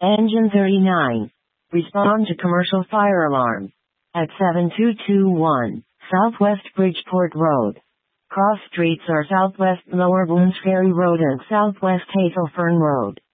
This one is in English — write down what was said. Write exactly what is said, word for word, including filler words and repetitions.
Engine thirty-nine. Respond to commercial fire alarm. At seven two two one, Southwest Bridgeport Road. Cross streets are Southwest Lower Boones Ferry Road and Southwest Hazelfern Road.